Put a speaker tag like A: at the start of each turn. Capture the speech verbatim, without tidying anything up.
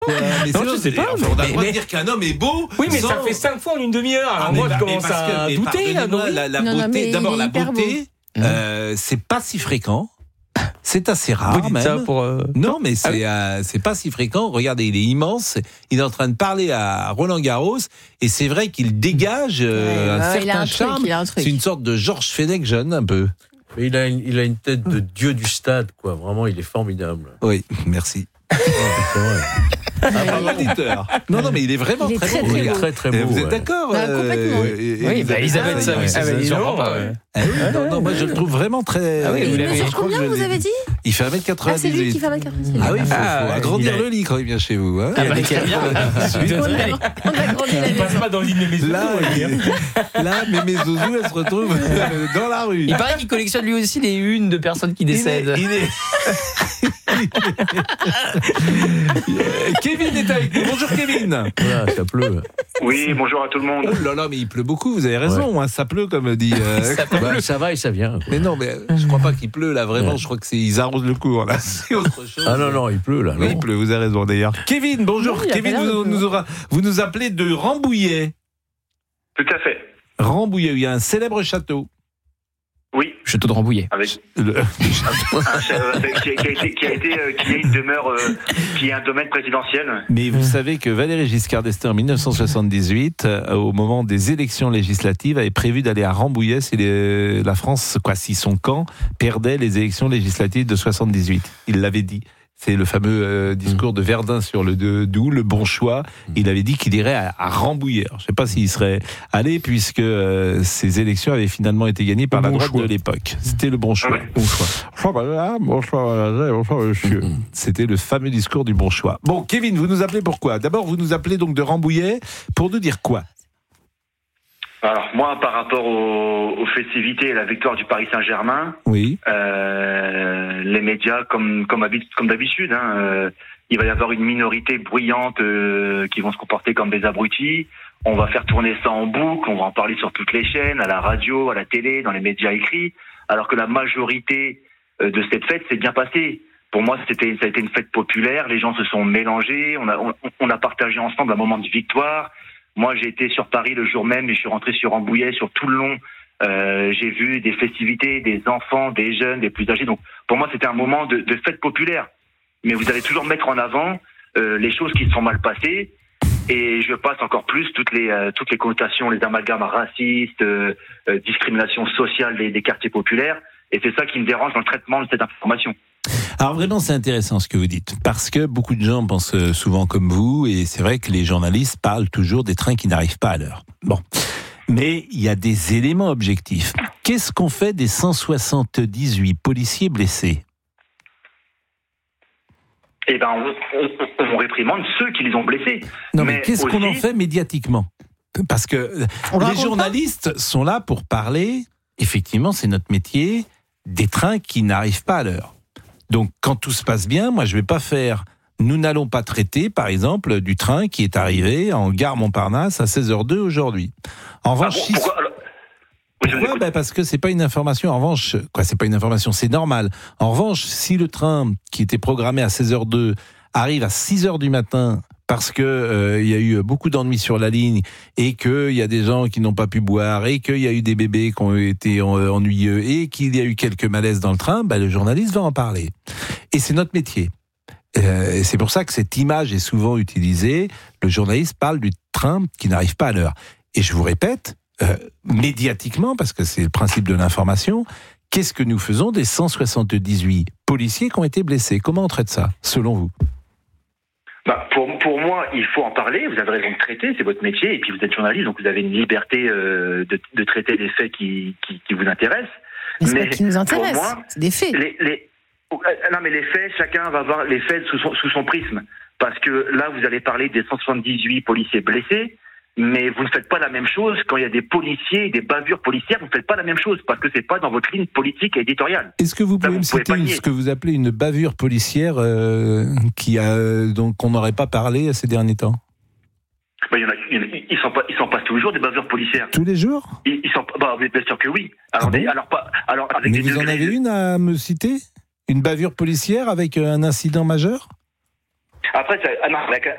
A: Euh, mais
B: non, je sais pas.
A: Enfin, on a le droit
B: mais,
A: de dire qu'un homme est beau.
B: Oui, mais
A: sans...
B: ça fait cinq fois en une demi-heure. Alors
A: ah,
B: moi,
A: mais,
B: je commence
A: parce que,
B: à
A: mais
B: douter. Là, non,
A: la, la
C: non,
A: beauté,
C: non,
A: d'abord, la
C: beauté,
A: beauté, euh, c'est pas si fréquent. C'est assez rare,
B: vous dites
A: même.
B: ça pour. Euh...
A: Non, mais c'est,
B: ah oui.
A: euh, c'est pas si fréquent. Regardez, il est immense. Il est en train de parler à Roland Garros. Et c'est vrai qu'il dégage euh,
C: ouais,
A: un
C: ouais,
A: certain
C: il a un
A: charme.
C: truc, il a un truc.
A: C'est une sorte de Georges Fenech jeune, un peu.
D: Mais il a une, il a une tête de dieu du stade, quoi. Vraiment, il est formidable.
A: Oui, merci.
D: Ouais, c'est vrai.
A: Ah, pas auditeur. Non, non, mais il est vraiment
C: Il est
A: très,
C: très,
A: beau.
C: très
D: Il est
C: beau.
D: très, très
A: Et
D: beau.
A: vous êtes
D: ouais.
A: d'accord
C: Ah, complètement.
A: euh,
B: Oui, bah, Elisabeth,
A: ah,
B: ça,
A: oui,
B: oui,
A: ça,
B: ça,
A: ça,
B: ça,
A: sûrement
B: ça,
A: pas.
B: ouais.
A: Ah oui, non, non, moi je le trouve vraiment très.
B: Ah oui, vous
C: Il
B: l'avez-
C: mesure
A: je crois que
C: combien,
A: je
C: vous
A: l'ai
C: avez
A: dit.
C: dit
A: Il fait un mètre
C: Ah, c'est
A: quatre-vingt-dix-huit.
C: lui qui fait vingt-quatre.
A: Ah oui, il faut,
B: Ah,
A: faut
B: ouais.
A: agrandir
D: Il a-
A: le lit quand il vient chez vous. Hein.
B: Ah, bah, c'est bien.
C: On a, on a grandi la
B: Il passe
C: maison.
B: pas dans l'île des maisons.
A: Là, il- là, Mémé Zouzou, elle se retrouve euh, dans la rue.
B: Il paraît qu'il collectionne lui aussi les unes de personnes qui
A: Il est-
B: décèdent.
A: il est- Kevin est avec nous. Bonjour Kevin.
D: Voilà, ça pleut.
E: Oui, bonjour à tout le monde.
A: Oh là là, mais il pleut beaucoup. Vous avez raison. Hein, ça pleut comme dit. euh,
B: Ça peut-
D: Bah, ça va et ça vient. quoi.
A: Mais non, mais je crois pas qu'il pleut là. Vraiment, je crois que c'est ils arrosent le cours là. C'est autre chose.
D: Ah non, non, il pleut là.
A: Oui,
D: non.
A: il pleut. Vous avez raison d'ailleurs. Kevin, bonjour.
C: Oui, il a
A: Kevin,
C: pas l'air de
A: vous
C: pleuvoir.
A: nous, aura- vous nous appelez de Rambouillet.
E: Tout à fait.
A: Rambouillet, il y a un célèbre château.
E: Oui,
B: Château de Rambouillet.
E: avec
A: Le-
E: un, euh, qui, a, qui a été, qui a été, euh, qui est une demeure, euh, qui est un domaine présidentiel.
A: Mais vous savez que Valéry Giscard d'Estaing, en dix-neuf cent soixante-dix-huit, euh, au moment des élections législatives, avait prévu d'aller à Rambouillet si les- la France, quoi, si son camp perdait les élections législatives de soixante-dix-huit. Il l'avait dit. C'est le fameux euh, discours de Verdun sur le de Doubs, le bon choix. Il avait dit qu'il irait à, à Rambouillet. Alors, je ne sais pas s'il serait allé, puisque euh, ces élections avaient finalement été gagnées par
D: Le
A: la
D: bon
A: droite
D: choix.
A: de l'époque. C'était le bon choix.
E: Ouais.
A: Bon choix. Bonsoir, bonsoir, bonsoir, monsieur. C'était le fameux discours du bon choix. Bon, Kevin, vous nous appelez pourquoi ? D'abord, vous nous appelez donc de Rambouillet pour nous dire quoi ?
E: Alors moi, par rapport aux, aux festivités et la victoire du Paris Saint-Germain,
A: Oui.
E: euh, les médias, comme comme, habi- comme d'habitude, hein, euh, il va y avoir une minorité bruyante euh, qui vont se comporter comme des abrutis. On va faire tourner ça en boucle, on va en parler sur toutes les chaînes, à la radio, à la télé, dans les médias écrits, alors que la majorité euh, de cette fête s'est bien passée. Pour moi, c'était, ça a été une fête populaire, les gens se sont mélangés, on a, on, on a partagé ensemble un moment de victoire. Moi, j'ai été sur Paris le jour même et je suis rentré sur Rambouillet sur tout le long. Euh, j'ai vu des festivités, des enfants, des jeunes, des plus âgés. Donc, pour moi, c'était un moment de, de fête populaire. Mais vous allez toujours mettre en avant euh, les choses qui se sont mal passées. Et je passe encore plus toutes les euh, toutes les connotations, les amalgames racistes, euh, euh, discrimination sociale des, des quartiers populaires. Et c'est ça qui me dérange dans le traitement de cette information.
A: Alors vraiment, c'est intéressant ce que vous dites, parce que beaucoup de gens pensent souvent comme vous, et c'est vrai que les journalistes parlent toujours des trains qui n'arrivent pas à l'heure. Bon, mais il y a des éléments objectifs. Qu'est-ce qu'on fait des cent soixante-dix-huit policiers blessés ?
E: Eh ben, on, on, on réprimande ceux qui les ont blessés.
A: Non, mais,
E: Mais
A: qu'est-ce qu'on en
E: aussi-
A: fait médiatiquement ? Parce que
C: On
A: les
C: raconte
A: journalistes sont là pour parler, effectivement, c'est notre métier, des trains qui n'arrivent pas à l'heure. Donc, quand tout se passe bien, moi, je ne vais pas faire... Nous n'allons pas traiter, par exemple, du train qui est arrivé en gare Montparnasse à seize heures deux aujourd'hui. En
E: Ah
A: revanche,
E: bon,
A: si...
E: pourquoi, alors Oui, je vous
A: Pourquoi ?
E: écoute.
A: Ben parce que c'est pas une information. En revanche, quoi, c'est pas une information, c'est normal. En revanche, si le train qui était programmé à seize heures deux arrive à six heures du matin parce que euh, il y a eu beaucoup d'ennuis sur la ligne et qu'il y a des gens qui n'ont pas pu boire et qu'il y a eu des bébés qui ont été euh, ennuyeux et qu'il y a eu quelques malaises dans le train, ben le journaliste va en parler. Et c'est notre métier. Euh, et c'est pour ça que cette image est souvent utilisée. Le journaliste parle du train qui n'arrive pas à l'heure. Et je vous répète, euh, médiatiquement, parce que c'est le principe de l'information, qu'est-ce que nous faisons des cent soixante-dix-huit policiers qui ont été blessés ? Comment on traite ça, selon vous ?
E: Bah, pour, pour moi, il faut en parler. Vous avez raison de traiter, c'est votre métier. Et puis vous êtes journaliste, donc vous avez une liberté euh, de, de traiter les faits qui, qui, qui vous intéressent.
C: Mais c'est
E: Mais
C: pas qui nous intéresse,
E: pour moi,
C: c'est des faits.
E: Les, les, euh, non, mais les faits, chacun va voir les faits sous son, sous son prisme. Parce que là, vous allez parler des cent soixante-dix-huit policiers blessés, mais vous ne faites pas la même chose quand il y a des policiers, des bavures policières. Vous ne faites pas la même chose parce que c'est pas dans votre ligne politique et éditoriale.
A: Est-ce que vous pouvez
E: vous
A: me
E: pouvez
A: citer
E: pas
A: une-
E: nier.
A: ce que vous appelez une bavure policière euh, qui a, donc qu'on n'aurait pas parlé ces derniers temps ?
E: Bah, il y en a, il y en a- ils sont pas, ils sont pas toujours des bavures policières.
A: Tous les jours ?
E: Ils, ils sont, bah, bien sûr que oui. Alors,
A: Ah bon
E: des- alors pas, alors avec
A: Mais
E: des
A: vous en
E: degrés-
A: avez une à me citer ? Une bavure policière avec un incident majeur ?
E: Après, ça, ah non, la,